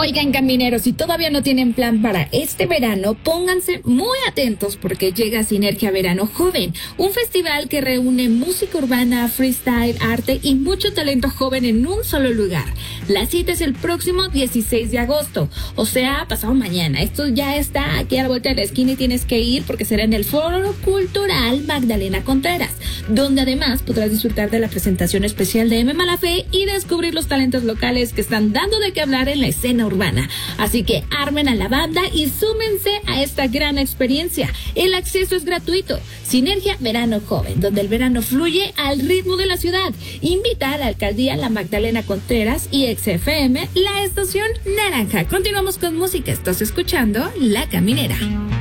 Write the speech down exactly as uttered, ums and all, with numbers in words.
Oigan, camineros, si todavía no tienen plan para este verano, pónganse muy atentos porque llega Sinergia Verano Joven, un festival que reúne música urbana, freestyle, arte y mucho talento joven en un solo lugar. La cita es el próximo dieciséis de agosto, o sea, pasado mañana. Esto ya está aquí a la vuelta de la esquina y tienes que ir porque será en el Foro Cultural Magdalena Contreras, donde además podrás disfrutar de la presentación especial de M. Malafé y descubrir los talentos locales que están dando de qué hablar en la escena urbana. Así que armen a la banda y súmense a esta gran experiencia. El acceso es gratuito. Sinergia Verano Joven, donde el verano fluye al ritmo de la ciudad. Invita a la alcaldía La Magdalena Contreras y X F M, la estación naranja. Continuamos con música. Estás escuchando La Caminera.